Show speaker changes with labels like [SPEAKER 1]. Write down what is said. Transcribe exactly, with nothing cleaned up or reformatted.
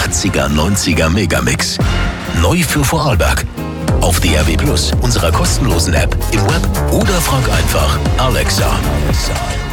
[SPEAKER 1] achtziger neunziger Megamix. Neu für Vorarlberg. Auf D A B Plus, unserer kostenlosen App, im Web oder frag einfach Alexa.